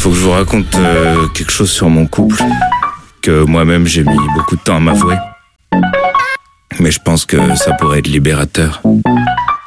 faut que je vous raconte quelque chose sur mon couple que moi-même j'ai mis beaucoup de temps à m'avouer. Mais je pense que ça pourrait être libérateur.